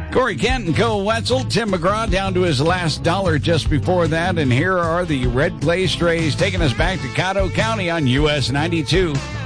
Corey Kent and Cole Wetzel, Tim McGraw down to his last dollar just before that. And here are the Red Clay Strays taking us back to Caddo County on US 92.